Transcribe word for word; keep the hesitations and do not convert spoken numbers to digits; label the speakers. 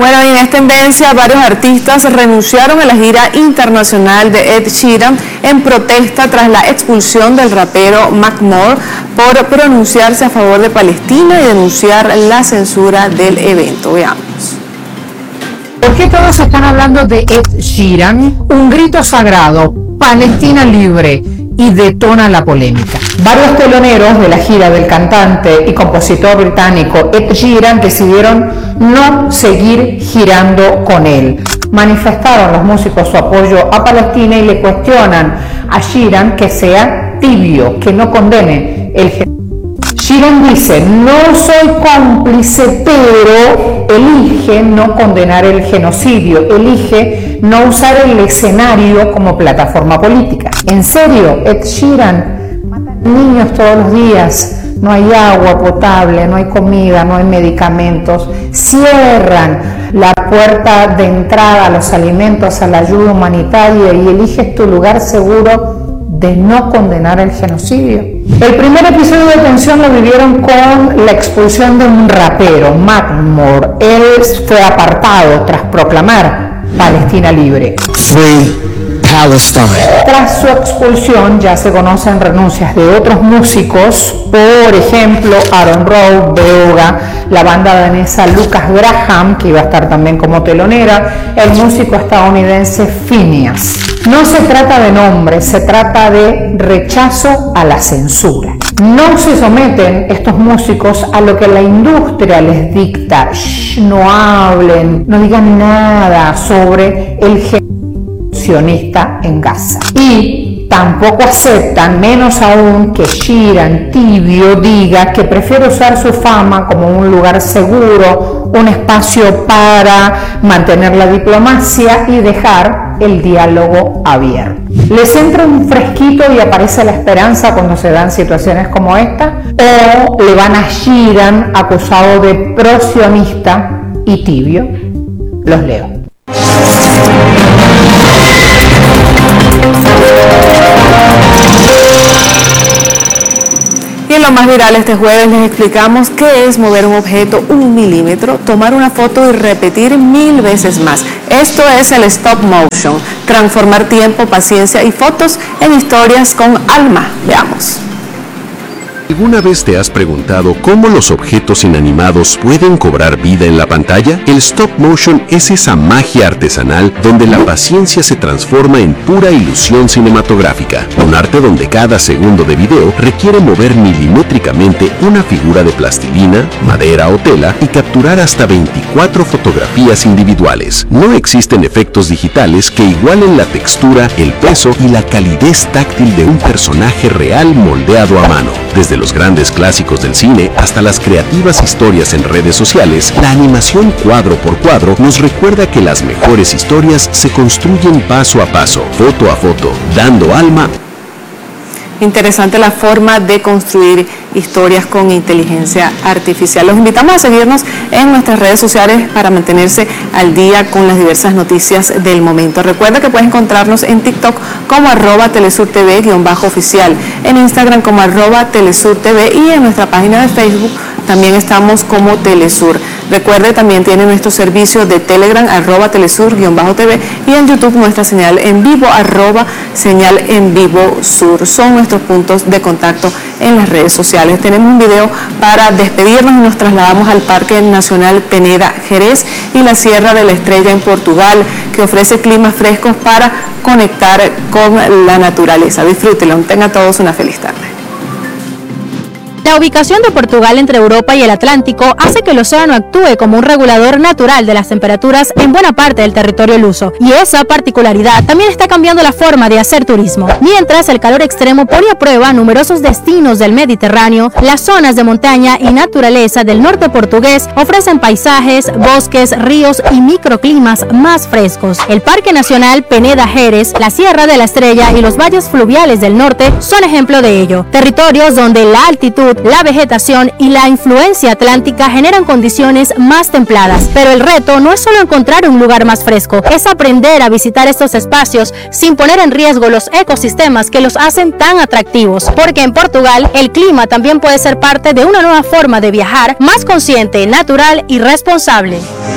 Speaker 1: Bueno, y en esta tendencia, varios artistas renunciaron a la gira internacional de Ed Sheeran en protesta tras la expulsión del rapero Macklemore por pronunciarse a favor de Palestina y denunciar la censura del evento. Veamos.
Speaker 2: ¿Por qué todos están hablando de Ed Sheeran? Un grito sagrado, Palestina libre, y detona la polémica. Varios teloneros de la gira del cantante y compositor británico Ed Sheeran decidieron no seguir girando con él. Manifestaron los músicos su apoyo a Palestina y le cuestionan a Sheeran que sea tibio, que no condene el genocidio. Sheeran dice: no soy cómplice, pero elige no condenar el genocidio, elige no usar el escenario como plataforma política. ¿En serio? Ed Sheeran mata niños todos los días, no hay agua potable, no hay comida, no hay medicamentos, cierran la puerta de entrada a los alimentos, a la ayuda humanitaria, y eliges tu lugar seguro de no condenar el genocidio. El primer episodio de tensión lo vivieron con la expulsión de un rapero, Macklemore. Él fue apartado tras proclamar Palestina libre.
Speaker 3: Free Palestine.
Speaker 2: Tras su expulsión ya se conocen renuncias de otros músicos, por ejemplo Aaron Rowe, Beoga, la banda danesa Lucas Graham, que iba a estar también como telonera, el músico estadounidense Phineas. No se trata de nombres, se trata de rechazo a la censura. No se someten estos músicos a lo que la industria les dicta. Shh, no hablen, no digan nada sobre el genocidio sionista en Gaza. Y tampoco aceptan, menos aún, que Sheeran, tibio, diga que prefiere usar su fama como un lugar seguro, un espacio para mantener la diplomacia y dejar el diálogo abierto. Les entra un fresquito y aparece la esperanza cuando se dan situaciones como esta, o le van a Sheeran acusado de pro-sionista y tibio. Los leo.
Speaker 1: Y en lo más viral este jueves les explicamos qué es mover un objeto un milímetro, tomar una foto y repetir mil veces más. Esto es el stop motion, transformar tiempo, paciencia y fotos en historias con alma. Veamos.
Speaker 4: ¿Alguna vez te has preguntado cómo los objetos inanimados pueden cobrar vida en la pantalla? El stop motion es esa magia artesanal donde la paciencia se transforma en pura ilusión cinematográfica. Un arte donde cada segundo de video requiere mover milimétricamente una figura de plastilina, madera o tela y capturar hasta veinticuatro fotografías individuales. No existen efectos digitales que igualen la textura, el peso y la calidez táctil de un personaje real moldeado a mano. Desde los grandes clásicos del cine hasta las creativas historias en redes sociales, la animación cuadro por cuadro nos recuerda que las mejores historias se construyen paso a paso, foto a foto, dando alma.
Speaker 1: Interesante la forma de construir historias con inteligencia artificial. Los invitamos a seguirnos en nuestras redes sociales para mantenerse al día con las diversas noticias del momento. Recuerda que puedes encontrarnos en TikTok como arroba Telesur T V guión bajo oficial, en Instagram como arroba Telesur T V y en nuestra página de Facebook también estamos como Telesur. Recuerde, también tiene nuestro servicio de Telegram, arroba Telesur guión bajo T V, y en YouTube nuestra señal en vivo, arroba señal en vivo sur. Son nuestros puntos de contacto en las redes sociales. Tenemos un video para despedirnos y nos trasladamos al Parque Nacional Peneda Jerez y la Sierra de la Estrella en Portugal, que ofrece climas frescos para conectar con la naturaleza. Disfrútenlo. Tengan todos una feliz tarde.
Speaker 5: La ubicación de Portugal entre Europa y el Atlántico hace que el océano actúe como un regulador natural de las temperaturas en buena parte del territorio luso, y esa particularidad también está cambiando la forma de hacer turismo. Mientras el calor extremo pone a prueba numerosos destinos del Mediterráneo, las zonas de montaña y naturaleza del norte portugués ofrecen paisajes, bosques, ríos y microclimas más frescos. El Parque Nacional Peneda Jerez, la Sierra de la Estrella y los valles fluviales del norte son ejemplo de ello, territorios donde la altitud, la vegetación y la influencia atlántica generan condiciones más templadas, pero el reto no es solo encontrar un lugar más fresco, es aprender a visitar estos espacios sin poner en riesgo los ecosistemas que los hacen tan atractivos, porque en Portugal el clima también puede ser parte de una nueva forma de viajar más consciente, natural y responsable.